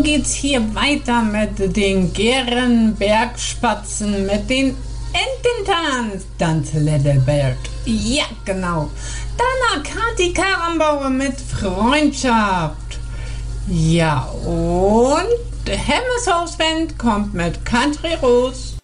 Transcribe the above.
nun geht's hier weiter mit den Gärenbergspatzen, mit den Ententanz, Dance Little Bird. Ja, genau. Danach Kati Karrenbauer mit Freundschaft. Ja, und Hemmeshausband kommt mit Country Rose.